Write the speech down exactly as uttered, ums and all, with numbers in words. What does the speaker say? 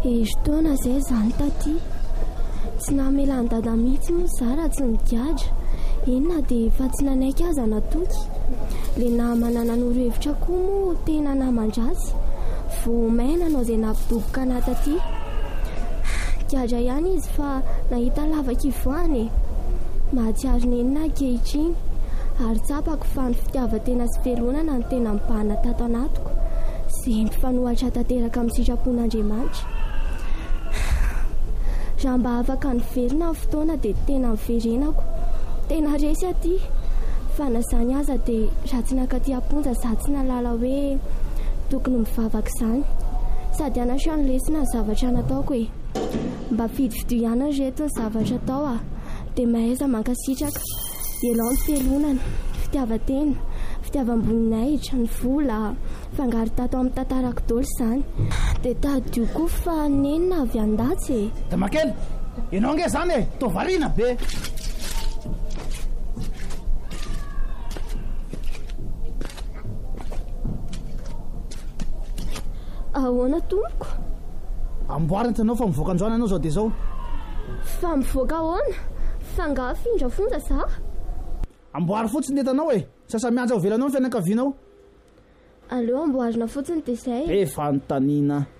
Ezotaona izay izany taty, tsy namelany dada mihitsy moa za raha tsy nigadra. Inona dia efa tsy nanaiky aza natoky. Le namanana norohevitra koa moa tena namandrasy. Vomaina anao izay nampidoboka ana taty. Gadra ihany izy fa nahita lavaka ivoany. Mahatsiaro nenina ankehitriny ary tsapako fa ny fitiavan-tena sy velonana ny tena mibahana tato anatiko. Izay mifanohatra tanteraka amin'ny sitrapon'Andriamanitra. Raha mba afaka niverina ny fotoana dia tena miverenako. Tena resy aty. Fa nazany aza dia raha tsy nakaty amponja za tsy nalala hoe tokony mivavaka izany. Sady anasra ny lesina ny zavatra nataoko e. Mba fidifidio ihany reto ny zavatra atao ah. Dia mahaiza mankasitraka. Ialao ny felonana, fitiavan-tena, fitiavam-boninahitra, ny vola, fangaro tato amin'ny tantarako daholo izany. Dia tadio koa fa nenina avy an-datsy e. Damakely, ianao nge izany e, toa variana be. Ahoana tompoko? Amboarina tanao fa mivoaka androana anao zao dia zao. Fa mivoaka ahoana? Fa findra fonja za. Amboary fotsiny netanao e, sasa mianja ho velanao ny fianakavianao. Aleo amboarina fotsiny dia izay. Efa notaniana.